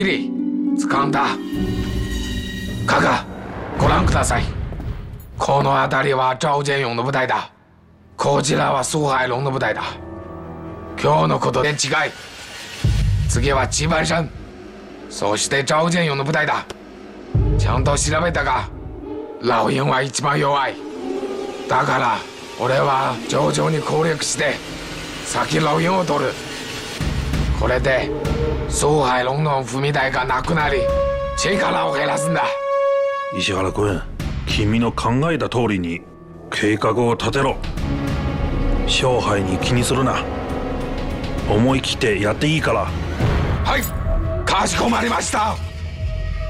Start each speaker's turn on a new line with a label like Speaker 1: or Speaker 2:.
Speaker 1: リ掴んだ。カカ、ご覧ください。この辺りは赵建勇の部隊だ。こちらは蘇海龍の部隊だ。今日のことで違い。次はチバンシャン、そして趙建勇の部隊だ。ちゃんと調べたが、老鷹は一番弱い。だから俺は徐々に攻略して先老鷹を取る。これで蘇海龍の踏み台がなくなり力を減らすんだ。
Speaker 2: 石原君、君の考えた通りに計画を立てろ。勝敗に気にするな。思い切ってやっていいから。
Speaker 1: はい、かしこまりました。